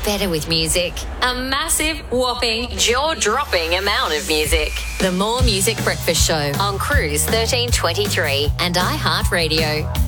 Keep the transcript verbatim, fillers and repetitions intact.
better with music. A massive, whopping, jaw-dropping amount of music. The More Music Breakfast Show on Cruise thirteen twenty-three and iHeartRadio.